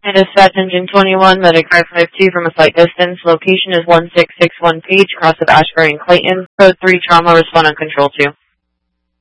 Dispatch Engine 21, Medic 552 from a slight distance. Location is 1661 Page, cross of Ashbury and Clayton. Code 3 Trauma, respond on Control 2.